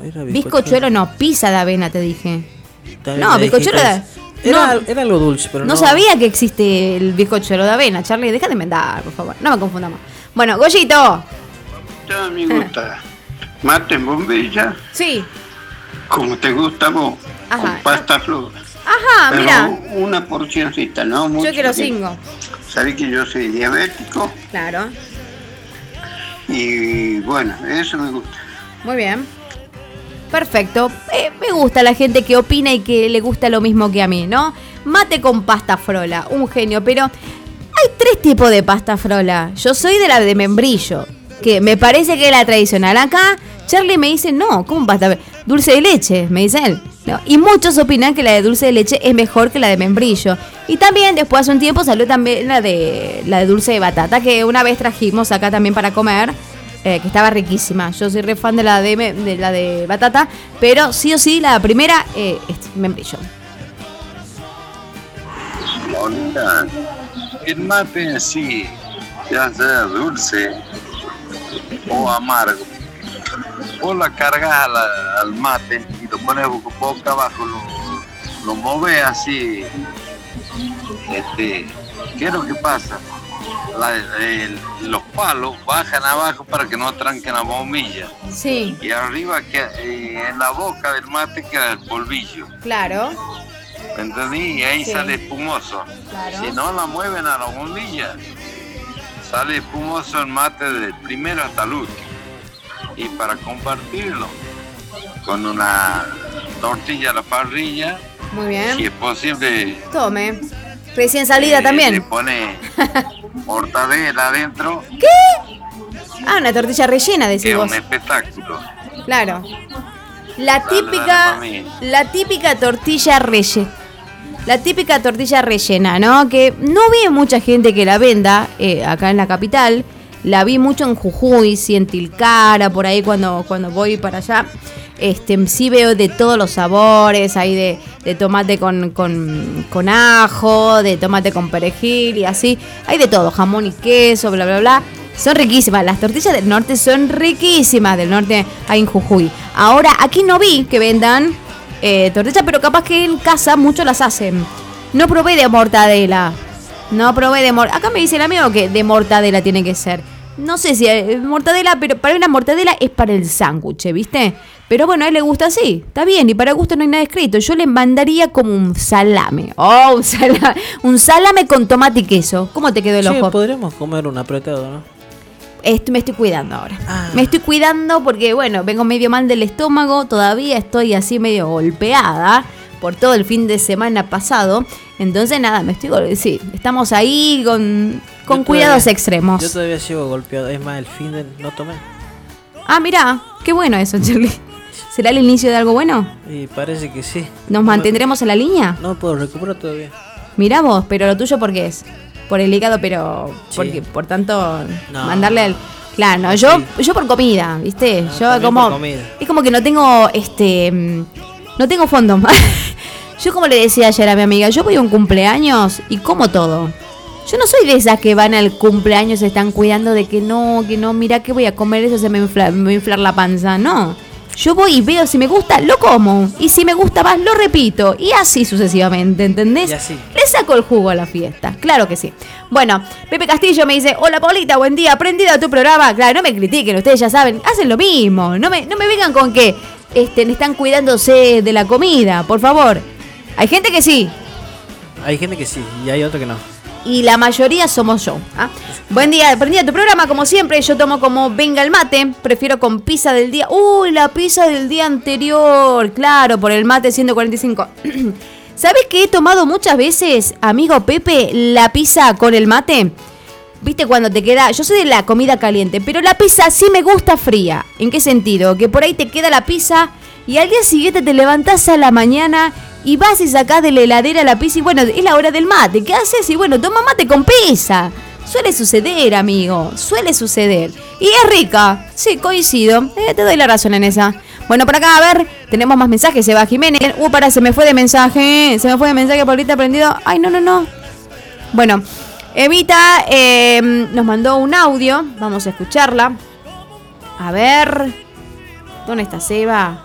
Era bizcochuelo no, pizza de avena te dije. También No, me bizcochuelo de... dijiste- Era algo dulce, pero no. No sabía que existe el bizcochuelo de avena, Charlie. Deja de inventar, por favor. No me confundamos. Bueno, Goyito. Ya me gusta. Mate en bombilla, Sí. como te gusta vos, Ajá. con pasta flor. Ajá, Pero mira. una porcioncita, no mucho. Yo quiero porque 5. Sabés que yo soy diabético Claro. y bueno, eso me gusta. Muy bien. Perfecto. Me gusta la gente que opina y que le gusta lo mismo que a mí, ¿no? Mate con pasta frola, un genio. Pero hay 3 tipos de pasta frola. Yo soy de la de membrillo, que me parece que es la tradicional. Acá Charlie me dice, no, ¿cómo pasta? Dulce de leche, me dice él. No, y muchos opinan que la de dulce de leche es mejor que la de membrillo. Y también después hace un tiempo salió también la de dulce de batata, que una vez trajimos acá también para comer. Que estaba riquísima. Yo soy re fan de la de batata, pero sí o sí la primera es membrillo. Hola, el mate en sí, ya sea dulce o amargo, vos la cargas al mate y lo pones boca abajo, lo mueves así. ¿Qué es lo que pasa? Los palos bajan abajo para que no tranquen la bombilla. Sí, Y arriba, en la boca del mate, queda el polvillo. claro. ¿Entendí? Y ahí Sí. sale espumoso. Claro. Si no la mueven a la bombilla, sale espumoso el mate del primero hasta el último. Y para compartirlo con una tortilla a la parrilla, Muy si bien. es posible, Tome. Recién salida le también. pone mortadela adentro, Ah, una tortilla rellena, que decís es vos. un espectáculo. Claro. La Dale, típica, mami. la típica tortilla rellena. La típica tortilla rellena, ¿no? Que no vi mucha gente que la venda acá en la capital. La vi mucho en Jujuy, sí, en Tilcara, por ahí cuando voy para allá. Sí veo de todos los sabores, hay de tomate con ajo, de tomate con perejil y así. Hay de todo, jamón y queso, bla, bla, bla. Son riquísimas, las tortillas del norte son riquísimas, del norte hay en Jujuy. Ahora, aquí no vi que vendan tortillas, pero capaz que en casa muchos las hacen. No probé de mortadela. Acá me dice el amigo que de mortadela tiene que ser. No sé si es mortadela, pero para mí la mortadela es para el sándwich, ¿viste? Pero bueno, a él le gusta así. Está bien, y para gusto no hay nada escrito. Yo le mandaría como un salame. Oh, un salame con tomate y queso. ¿Cómo te quedó el Sí, ojo? podríamos comer un apretado, ¿no? Me estoy cuidando ahora. Ah. Me estoy cuidando porque, bueno, vengo medio mal del estómago. Todavía estoy así medio golpeada por todo el fin de semana pasado. Entonces, nada, sí, estamos ahí con Yo cuidados todavía- extremos. Yo todavía sigo golpeado. Es más, el fin de no tomé. Ah, mirá, qué bueno eso, Charlie. ¿Será el inicio de algo bueno? Y parece que sí. ¿Nos mantendremos en la línea? No puedo recuperar todavía. Mirá vos, pero lo tuyo ¿por qué es? Por el hígado, pero Sí. porque por tanto No. mandarle al... Claro, no, yo por comida, ¿viste? No, Yo también como por comida. es como que no tengo no tengo fondo. Yo como le decía ayer a mi amiga, yo voy a un cumpleaños y como todo. Yo no soy de esas que van al cumpleaños, se están cuidando de que no, mira que voy a comer eso, me va a inflar la panza. No. Yo voy y veo si me gusta, lo como. Y si me gusta más, lo repito. Y así sucesivamente, ¿entendés? Y así. Le saco el jugo a la fiesta. Claro que sí. Bueno, Pepe Castillo me dice, hola Paulita, buen día, aprendido a tu programa. Claro, no me critiquen, ustedes ya saben, hacen lo mismo. No me vengan con que están cuidándose de la comida, por favor. Hay gente que sí, Hay gente que sí y hay otro que no. y la mayoría somos yo. ¿Ah? Buen día, aprendí a tu programa, como siempre, yo tomo como venga el mate, prefiero con pizza del día. Uy, la pizza del día anterior, claro, por el mate 145. ¿Sabes que he tomado muchas veces, amigo Pepe, la pizza con el mate? ¿Viste cuando te queda? Yo soy de la comida caliente, pero la pizza sí me gusta fría. ¿En qué sentido? Que por ahí te queda la pizza y al día siguiente te levantás a la mañana y vas y sacás de la heladera la pizza y bueno, es la hora del mate. ¿Qué haces? Y bueno, toma mate con pizza. Suele suceder, amigo, suele suceder. Y es rica, sí, coincido, te doy la razón en esa. Bueno, por acá, a ver, tenemos más mensajes, Seba Jiménez. Para, se me fue de mensaje, Paulita aprendido. Ay, no. Bueno, Evita nos mandó un audio, vamos a escucharla. A ver, ¿dónde está Seba?